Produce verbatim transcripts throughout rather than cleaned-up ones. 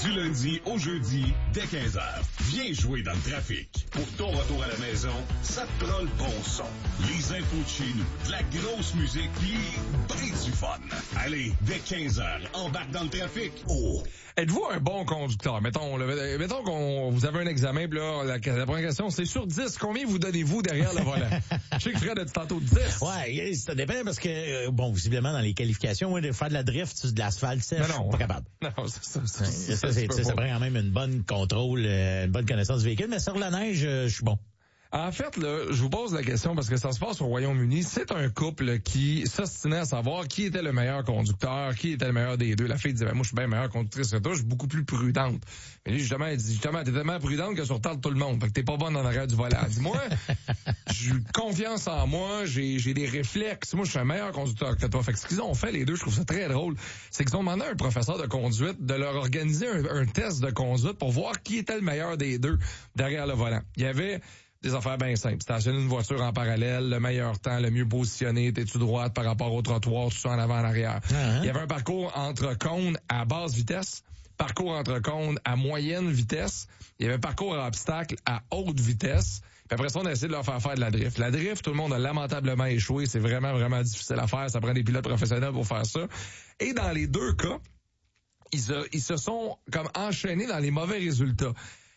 Du lundi au jeudi, dès quinze heures. Viens jouer dans le trafic. Pour ton retour à la maison, ça te prend le bon son. Les infos de chez nous, de la grosse musique, pis ben du fun. Allez, dès quinze heures, embarque dans le trafic. Oh! Êtes-vous un bon conducteur? Mettons, le, mettons qu'on vous avez un examen, puis là, la, la première question, c'est sur dix, combien vous donnez-vous derrière le volant? Je sais que Fred a dit tantôt dix. Ouais, ça dépend parce que, euh, bon, visiblement, dans les qualifications, ouais, de faire de la drift sur de l'asphalte sèche, non, non, pas capable. Non, ça, ça, ça, ça, ça, ça, c'est, ça, ça prend quand même une bonne contrôle, euh, une bonne connaissance du véhicule, mais sur la neige, euh, je suis bon. En fait, là, je vous pose la question parce que ça se passe au Royaume-Uni. C'est un couple qui s'ostinait à savoir qui était le meilleur conducteur, qui était le meilleur des deux. La fille dit, ben, moi, je suis bien meilleure conductrice que toi, je suis beaucoup plus prudente. Mais lui, justement, elle dit, justement, t'es tellement prudente que sur tente tout le monde. Fait que t'es pas bonne en arrière du volant. Elle dit, moi, j'ai confiance en moi, j'ai, j'ai des réflexes. Moi, je suis un meilleur conducteur que toi. Fait que ce qu'ils ont fait, les deux, je trouve ça très drôle, c'est qu'ils ont demandé à un professeur de conduite de leur organiser un, un test de conduite pour voir qui était le meilleur des deux derrière le volant. Il y avait des affaires bien simples. Stationner une voiture en parallèle, le meilleur temps, le mieux positionné, t'es-tu droite par rapport au trottoir, tout ça en avant, en arrière. Uh-huh. Il y avait un parcours entre cônes à basse vitesse, parcours entre cônes à moyenne vitesse, il y avait un parcours à obstacle à haute vitesse, puis après ça, on a essayé de leur faire faire de la drift. La drift, tout le monde a lamentablement échoué, c'est vraiment, vraiment difficile à faire, ça prend des pilotes professionnels pour faire ça. Et dans les deux cas, ils se, ils se sont comme enchaînés dans les mauvais résultats.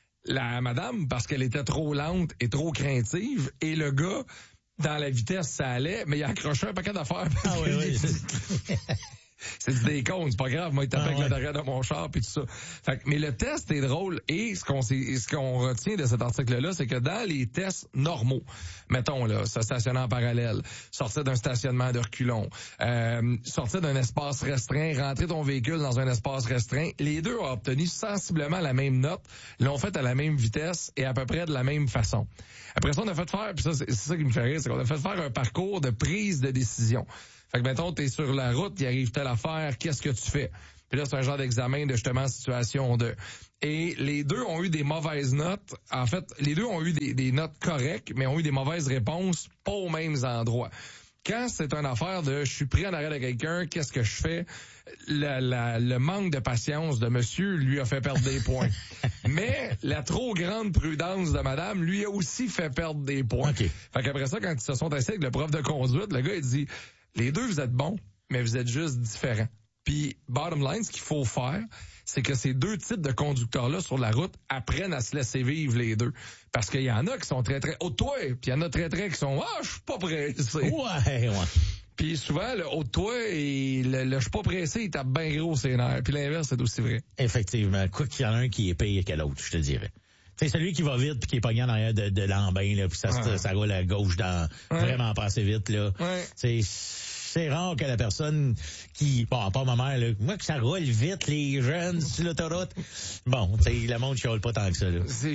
La madame, parce qu'elle était trop lente et trop craintive, et le gars, dans la vitesse, ça allait, mais il a accroché un paquet d'affaires. Ah oui, oui. C'est du décompte, c'est pas grave, moi il tapait ah, avec ouais. le derrière de mon char puis tout ça. Fait que, mais le test est drôle et ce qu'on ce qu'on retient de cet article-là, c'est que dans les tests normaux, mettons là, se stationner en parallèle, sortir d'un stationnement de reculons, euh, sortir d'un espace restreint, rentrer ton véhicule dans un espace restreint, les deux ont obtenu sensiblement la même note, l'ont fait à la même vitesse et à peu près de la même façon. Après ça, on a fait faire, puis ça c'est, c'est ça qui me fait rire, c'est qu'on a fait faire un parcours de prise de décision. Fait que, mettons, t'es sur la route, il arrive telle affaire, qu'est-ce que tu fais? Puis là, c'est un genre d'examen de, justement, situation de... Et les deux ont eu des mauvaises notes. En fait, les deux ont eu des, des notes correctes, mais ont eu des mauvaises réponses, pas aux mêmes endroits. Quand c'est une affaire de « je suis pris en arrière de quelqu'un, qu'est-ce que je fais ?» la, la, le manque de patience de monsieur lui a fait perdre des points. Mais la trop grande prudence de madame lui a aussi fait perdre des points. Okay. Fait qu'après ça, quand ils se sont assis avec le prof de conduite, le gars, il dit... Les deux, vous êtes bons, mais vous êtes juste différents. Puis, bottom line, ce qu'il faut faire, c'est que ces deux types de conducteurs-là sur la route apprennent à se laisser vivre les deux. Parce qu'il y en a qui sont très, très haut de toi, puis il y en a très, très qui sont « Ah, je suis pas pressé. » Ouais, ouais. Puis souvent, le haut de toi et le, le « je suis pas pressé », il tape bien gros ses nerfs. Puis l'inverse, c'est aussi vrai. Effectivement. Quoi qu'il y en a un qui est pire que l'autre, je te dirais. C'est celui qui va vite puis qui est pogné en arrière de, de l'embin, là, puis ça, ouais. ça roule à gauche dans ouais. vraiment pas assez vite, là. Ouais. C'est, c'est rare que la personne qui, bon, à part ma mère, là, moi que ça roule vite, les jeunes, sur l'autoroute. Bon, tu sais, le monde chiale pas tant que ça, là. C'est,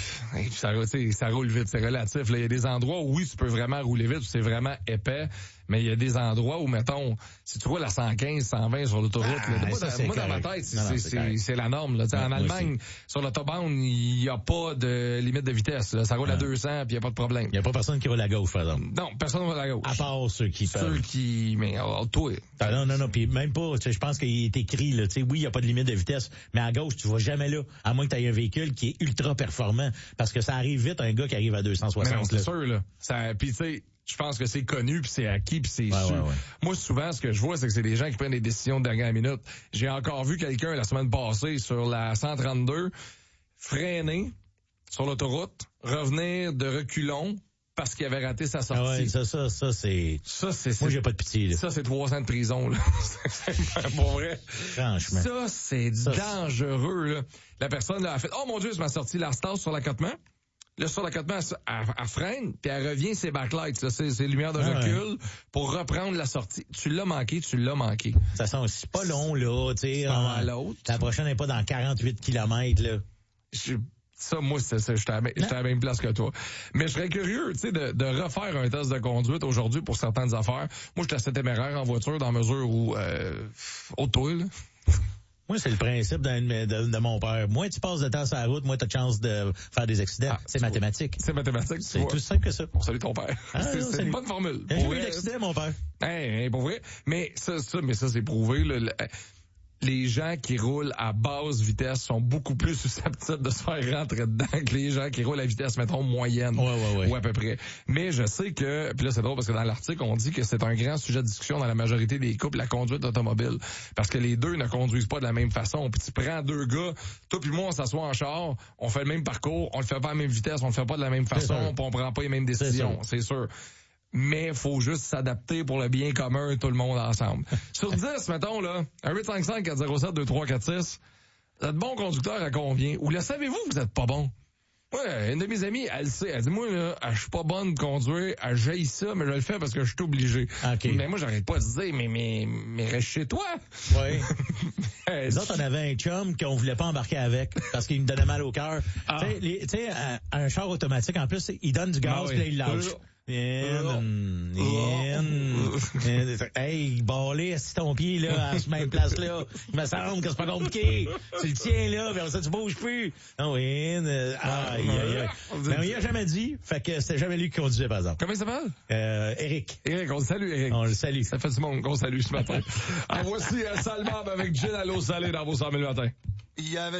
ça, ça roule vite, c'est relatif, là. Il y a des endroits où oui, tu peux vraiment rouler vite, où c'est vraiment épais. Mais il y a des endroits où, mettons, si tu roules à cent quinze, cent vingt sur l'autoroute, ah, là, moi, dans, moi dans ma tête, c'est, non, non, c'est, c'est, c'est la norme. Là. Ouais, en Allemagne, sur l'autobahn, il n'y a pas de limite de vitesse. Là. Ça roule ah. à deux cents, puis il n'y a pas de problème. Il n'y a pas personne qui roule à gauche, par exemple. Non, personne ne roule à gauche. À part ceux qui Ceux peuvent. qui... Mais oh, toi... Ah, non, non, non, puis même pas, tu sais, je pense qu'il est écrit, là, tu sais, oui, il n'y a pas de limite de vitesse, mais à gauche, tu vas jamais là, à moins que tu aies un véhicule qui est ultra performant, parce que ça arrive vite, un gars qui arrive à deux cent soixante. Mais non, c'est là. sûr, là. Ça, puis tu sais... Je pense que c'est connu, puis c'est acquis, puis c'est ouais, sûr. Ouais, ouais. Moi, souvent, ce que je vois, c'est que c'est des gens qui prennent des décisions de dernière minute. J'ai encore vu quelqu'un la semaine passée sur la cent trente-deux freiner sur l'autoroute, revenir de reculons parce qu'il avait raté sa sortie. Ah ouais, ça, ça, ça, c'est... Ça, c'est... Moi, j'ai pas de pitié, là. Ça, c'est trois ans de prison, là. C'est pour vrai. Franchement. Ça, c'est ça, dangereux, là. La personne, là, a fait, oh mon Dieu, je m'as sorti la star sur l'accotement. Là, sur l'accotement, elle, elle freine, puis elle revient ses backlights, là, c'est, c'est lumière de ah recul, ouais. pour reprendre la sortie. Tu l'as manqué, tu l'as manqué. De toute façon, c'est pas long, là, tu sais. À l'autre. La prochaine n'est pas dans quarante-huit kilomètres, là. Je, ça, moi, c'est ça, j'étais à, j'étais à la même place que toi. Mais je serais curieux, tu sais, de, de refaire un test de conduite aujourd'hui pour certaines affaires. Moi, j'étais assez téméraire en voiture dans mesure où, euh, au toit, là. Moi, c'est le principe de, de, de mon père. Moins tu passes de temps sur la route, moins tu as de chance de faire des accidents. Ah, c'est mathématique. C'est mathématique. C'est tout simple que ça. Salut ton père. Ah, c'est, non, c'est une bonne formule. Il y a eu d'accident, mon père. Hein, hein, pour vrai. Mais ça, ça, mais ça, c'est prouvé, là. les gens qui roulent à basse vitesse sont beaucoup plus susceptibles de se faire rentrer dedans que les gens qui roulent à vitesse, mettons, moyenne. Ouais, ouais, ouais. Ou à peu près. Mais je sais que, puis là c'est drôle parce que dans l'article, on dit que c'est un grand sujet de discussion dans la majorité des couples, la conduite automobile. Parce que les deux ne conduisent pas de la même façon. Puis tu prends deux gars, toi puis moi, on s'assoit en char, on fait le même parcours, on le fait pas à la même vitesse, on le fait pas de la même façon, puis on prend pas les mêmes décisions, c'est sûr. Mais faut juste s'adapter pour le bien commun, tout le monde ensemble. Sur dix, mettons, là, un huit cinq cinq quatre zéro sept deux trois quatre six, vous êtes bon conducteur à combien? Ou le savez-vous que vous êtes pas bon? Ouais, une de mes amies, elle sait, elle dit, moi, là, je suis pas bonne de conduire, elle jaillit ça, mais je le fais parce que je suis obligé. Okay. Mais moi, j'arrête pas de dire, mais, mais, mais reste chez toi. Oui. Les autres, on avait un chum qu'on voulait pas embarquer avec parce qu'il me donnait mal au cœur. Ah. Tu sais, un, un char automatique, en plus, il donne du gaz, ah oui. Puis là, il lâche. In, in, hey, balé, assis ton pied, là, à cette même place-là. Il me semble que c'est pas compliqué. Tu le tiens, là, mais ça, tu bouges plus. Non, in, euh, aïe, aïe, aïe. Mais on y a jamais dit, fait que c'était jamais lui qui conduisait, par exemple. Comment il s'appelle? Euh, Eric. Eric, on le salue, Eric. On le salue. Ça fait du monde qu'on salue ce matin. Ah, voici un Salmab avec Gin à l'eau salée dans vos cent mille matins. Il y avait